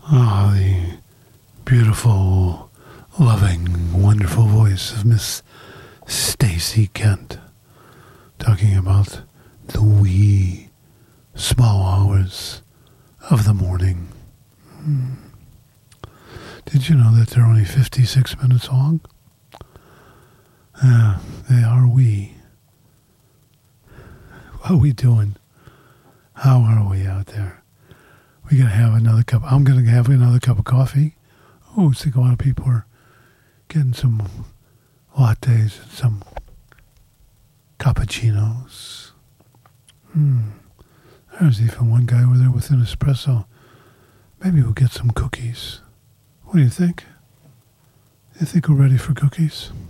Ah, the beautiful, loving, wonderful voice of Miss Stacey Kent, talking about the wee, small hours of the morning. Did you know that they're only 56 minutes long? They are wee. What are we doing? How are we out there? We gotta have another cup. I'm gonna have another cup of coffee. Oh, I think a lot of people are getting some lattes and some cappuccinos. There's even one guy over there with an espresso. Maybe we'll get some cookies. What do you think? You think we're ready for cookies?